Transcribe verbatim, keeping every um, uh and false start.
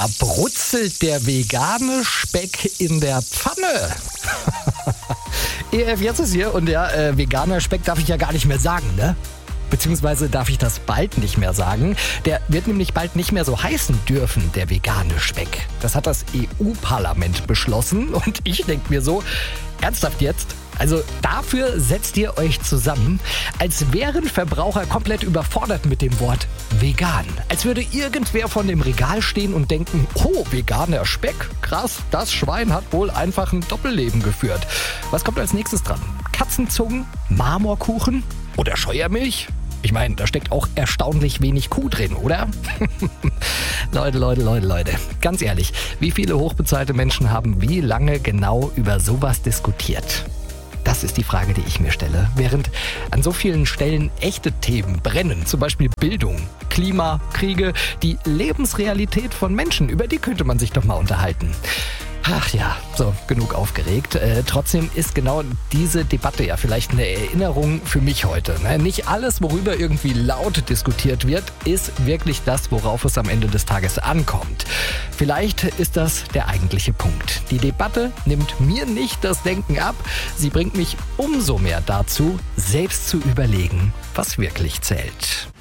Da brutzelt der vegane Speck in der Pfanne. E F jetzt ist hier und ja, äh, veganer Speck darf ich ja gar nicht mehr sagen, ne? Beziehungsweise darf ich das bald nicht mehr sagen. Der wird nämlich bald nicht mehr so heißen dürfen, der vegane Speck. Das hat das E U-Parlament beschlossen und ich denke mir so, ernsthaft jetzt? Also dafür setzt ihr euch zusammen, als wären Verbraucher komplett überfordert mit dem Wort vegan. Als würde irgendwer von dem Regal stehen und denken, oh, veganer Speck? Krass, das Schwein hat wohl einfach ein Doppelleben geführt. Was kommt als nächstes dran? Katzenzungen? Marmorkuchen? Oder Scheuermilch? Ich meine, da steckt auch erstaunlich wenig Kuh drin, oder? Leute, Leute, Leute, Leute. Ganz ehrlich, wie viele hochbezahlte Menschen haben wie lange genau über sowas diskutiert? Das ist die Frage, die ich mir stelle. Während an so vielen Stellen echte Themen brennen, zum Beispiel Bildung, Klima, Kriege, die Lebensrealität von Menschen, über die könnte man sich doch mal unterhalten. Ach ja, so, genug aufgeregt. Äh, trotzdem ist genau diese Debatte ja vielleicht eine Erinnerung für mich heute. Ne? Nicht alles, worüber irgendwie laut diskutiert wird, ist wirklich das, worauf es am Ende des Tages ankommt. Vielleicht ist das der eigentliche Punkt. Die Debatte nimmt mir nicht das Denken ab. Sie bringt mich umso mehr dazu, selbst zu überlegen, was wirklich zählt.